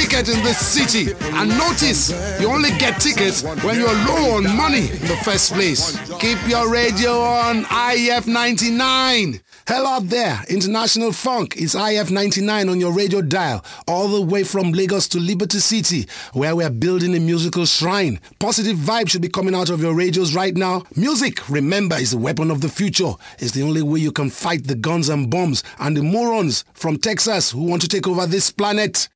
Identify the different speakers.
Speaker 1: ticket in this city. And notice, you only get tickets when you're low on money in the first place. Keep your radio on IF 99. Hell out there, international funk. It's IF 99 on your radio dial, all the way from Lagos to Liberty City, where we're building a musical shrine. Positive vibes should be coming out of your radios right now. Music, remember, is the weapon of the future. It's the only way you can fight the guns and bombs and the morons from Texas who want to take over this planet.